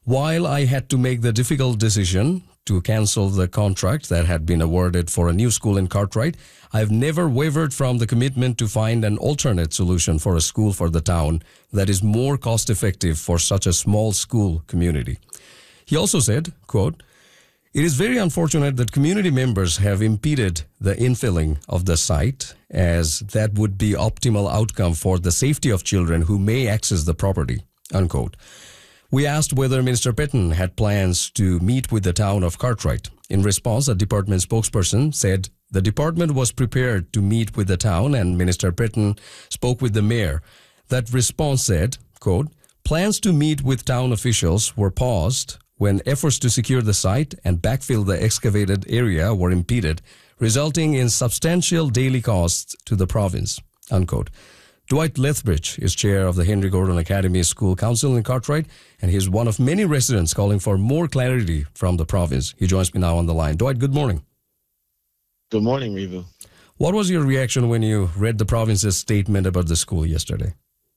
While I had to make the difficult decision to cancel the contract that had been awarded for a new school in Cartwright, I've never wavered from the commitment to find an alternate solution for a school for the town that is more cost-effective for such a small school community. He also said, quote, "It is very unfortunate that community members have impeded the infilling of the site, as that would be optimal outcome for the safety of children who may access the property," unquote. We asked whether Minister Petten had plans to meet with the town of Cartwright. In response, a department spokesperson said the department was prepared to meet with the town and Minister Petten spoke with the mayor. That response said, quote, "Plans to meet with town officials were paused when efforts to secure the site and backfill the excavated area were impeded, resulting in substantial daily costs to the province," unquote. Dwight Lethbridge is chair of the Henry Gordon Academy School Council in Cartwright, and he's one of many residents calling for more clarity from the province. He joins me now on the line. Dwight, good morning. Good morning, Rivu. What was your reaction when you read the province's statement about the school yesterday?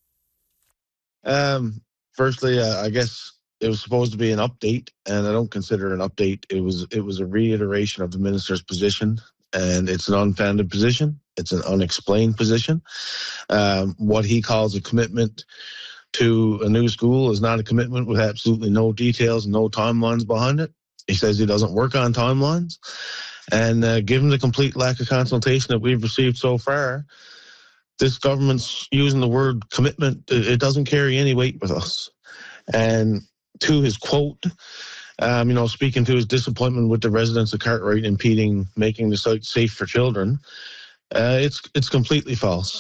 Firstly, I guess it was supposed to be an update, and I don't consider it an update. It was a reiteration of the minister's position, and it's an unfounded position. It's an unexplained position. What he calls a commitment to a new school is not a commitment with absolutely no details, no timelines behind it. He says he doesn't work on timelines. And given the complete lack of consultation that we've received so far, this government's using the word commitment. It doesn't carry any weight with us. And to his quote, speaking to his disappointment with the residents of Cartwright impeding making the site safe for children, it's completely false.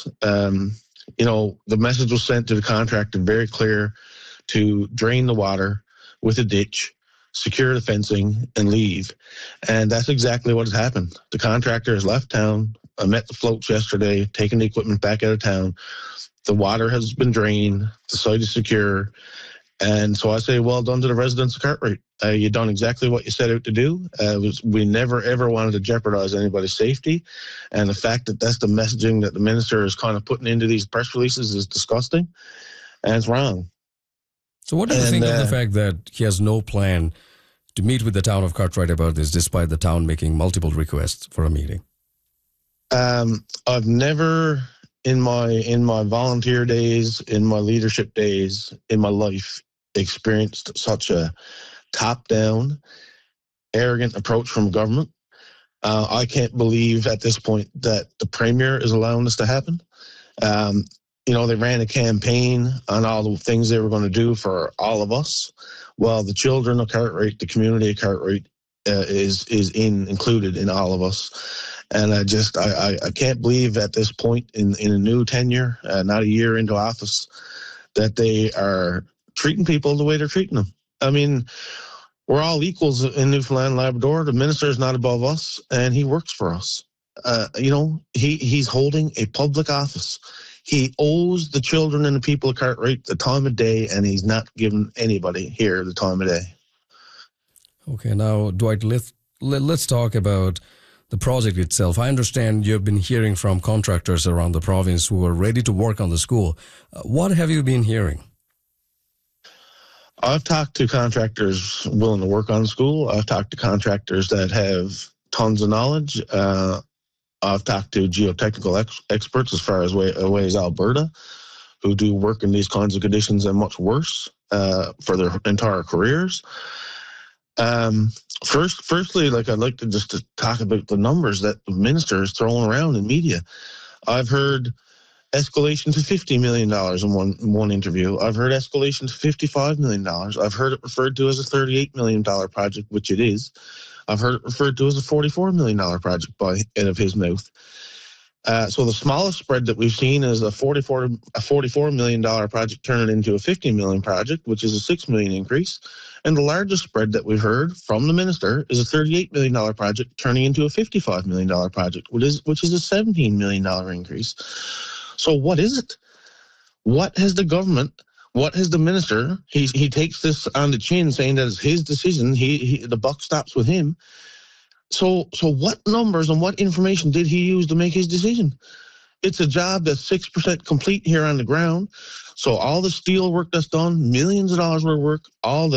The message was sent to the contractor very clear to drain the water with a ditch, secure the fencing, and leave. And that's exactly what has happened. The contractor has left town. I met the floats yesterday, taking the equipment back out of town. The water has been drained. The site is secure. And so I say, well done to the residents of Cartwright. You've done exactly what you set out to do. We never, ever wanted to jeopardize anybody's safety. And the fact that that's the messaging that the minister is kind of putting into these press releases is disgusting. And it's wrong. So what do you think of the fact that he has no plan to meet with the town of Cartwright about this, despite the town making multiple requests for a meeting? I've never, in my volunteer days, in my leadership days, in my life, experienced such a top-down, arrogant approach from government. I can't believe at this point that the Premier is allowing this to happen. They ran a campaign on all the things they were going to do for all of us. Well, the children of Cartwright, the community of Cartwright, is included in all of us. And I can't believe at this point in a new tenure, not a year into office, that they are treating people the way they're treating them. I mean, we're all equals in Newfoundland and Labrador. The minister is not above us, and he works for us. He's holding a public office. He owes the children and the people of Cartwright the time of day, and he's not giving anybody here the time of day. Okay, now, Dwight, let's talk about the project itself. I understand you've been hearing from contractors around the province who are ready to work on the school. What have you been hearing? I've talked to contractors willing to work on the school. I've talked to contractors that have tons of knowledge. I've talked to geotechnical experts as far away as Alberta, who do work in these kinds of conditions and much worse for their entire careers. Firstly, I'd like to talk about the numbers that the minister is throwing around in media. I've heard escalation to $50 million in one interview. I've heard escalation to $55 million. I've heard it referred to as a $38 million project, which it is. I've heard it referred to as a $44 million project by out of his mouth. So the smallest spread that we've seen is a $44 million project turning into a $50 million project, which is a $6 million increase. And the largest spread that we've heard from the minister is a $38 million project turning into a $55 million project, which is a $17 million increase. So what is it? What has the government, what has the minister, he takes this on the chin saying that it's his decision, the buck stops with him. So what numbers and what information did he use to make his decision? It's a job that's 6% complete here on the ground. So all the steel work that's done, millions of dollars worth of work, all the